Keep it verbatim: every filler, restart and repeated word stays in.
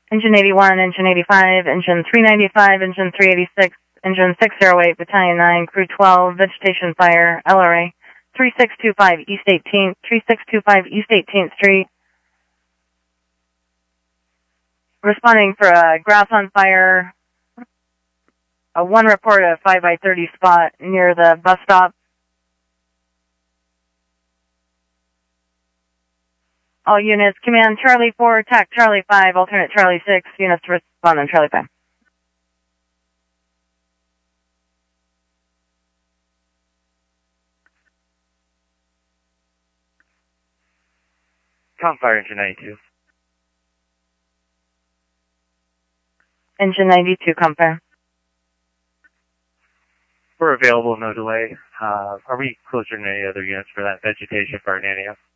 Engine eighty-one, Engine eighty-five, Engine three ninety-five, Engine three eighty-six, Engine six oh eight, Battalion nine, Crew twelve, Vegetation Fire, L R A, three six two five East eighteenth, three six two five East eighteenth Street. Responding for a grass on fire, a one report at a five by thirty spot near the bus stop. All units, command Charlie four, TAC Charlie five, alternate Charlie six, units to respond on Charlie five. Com Fire, Engine ninety-two. Engine ninety-two, Com Fire. We're available, no delay. Uh, are we closer than any other units for that vegetation fire in Antioch?